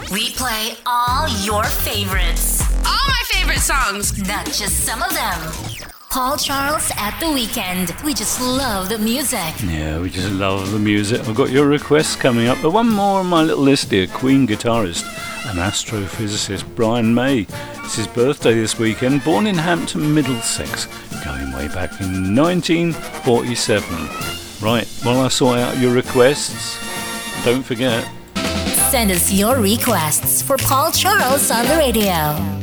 We play all your favorites. All my favorite songs. Not just some of them. Paul Charles at the Weekend. We just love the music. Yeah, we just love the music. I've got your requests coming up. But one more on my little list here. Queen guitarist and astrophysicist Brian May. It's his birthday this weekend. Born in Hampton, Middlesex. Going way back in 1947. Right, while I sort out your requests, don't forget. Send us your requests for Paul Charles on the radio.